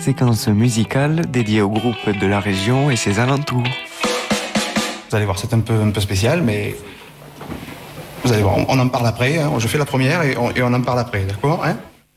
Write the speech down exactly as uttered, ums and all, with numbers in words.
Séquence musicale dédiée au groupe de la région et ses alentours. Vous allez voir, c'est un peu, un peu spécial, mais vous allez voir, on, on en parle après. Hein. Je fais la première et on, et on en parle après, d'accord, hein?